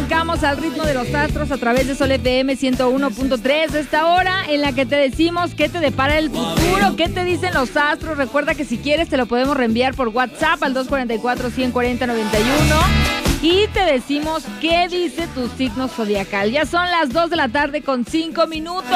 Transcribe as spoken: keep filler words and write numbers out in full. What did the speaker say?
arrancamos al ritmo de los astros a través de Sol F M ciento uno punto tres. Esta hora en la que te decimos qué te depara el futuro, qué te dicen los astros. Recuerda que si quieres te lo podemos reenviar por WhatsApp al dos cuatro cuatro, uno cuatro cero, nueve uno. Y te decimos qué dice tu signo zodiacal. Ya son las dos de la tarde con cinco minutos.